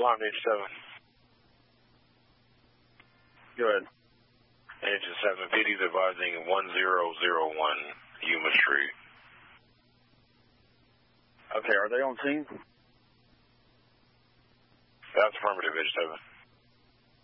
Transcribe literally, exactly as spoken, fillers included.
Alarm Engine seven. Go ahead. Engine seven, P D's advising one zero zero one Yuma Street. Okay, are they on scene? That's affirmative, Engine seven.